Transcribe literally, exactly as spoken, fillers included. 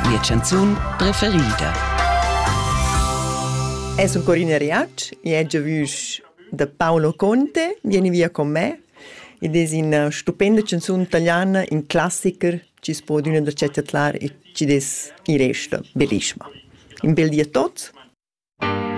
mia canzun preferida. E sono Corina Riac e ho già visto da Paolo Conte, vieni via con me, ed è una stupenda canzone italiana, un classiker, ci si può dire da certo e ci des il resto, bellissima. Un bel dia a tutti